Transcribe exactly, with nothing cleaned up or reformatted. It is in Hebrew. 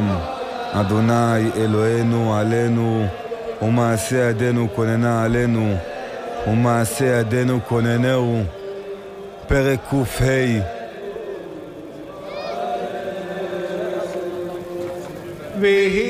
העולם. אדוני אלוהינו עלינו, ומעשה ידינו כוננה עלינו, ומעשה ידינו כוננהו. פרק ק"ה. ויהי